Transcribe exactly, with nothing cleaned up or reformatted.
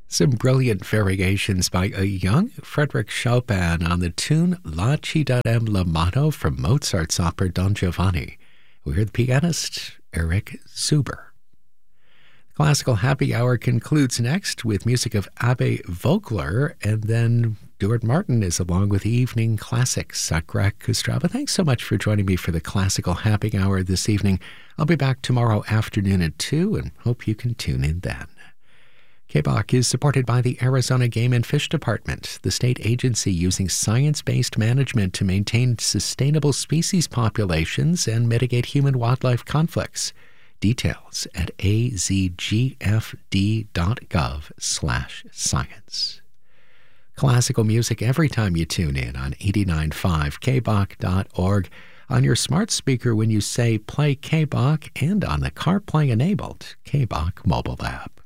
Some brilliant variations by a young Frédéric Chopin on the tune La Città d'Amato from Mozart's opera Don Giovanni. We heard the pianist Eric Zuber. Classical Happy Hour concludes next with music of Abe Vogler, and then Stuart Martin is along with Evening Classics at Greg Kostrava. Thanks so much for joining me for the Classical Happy Hour this evening. I'll be back tomorrow afternoon at two and hope you can tune in then. K B O C is supported by the Arizona Game and Fish Department, the state agency using science-based management to maintain sustainable species populations and mitigate human-wildlife conflicts. Details at azgfd.gov slash science. Classical music every time you tune in on eighty-nine point five K B O C dot org, on your smart speaker when you say play K B O C, and on the CarPlay-enabled K B O C mobile app.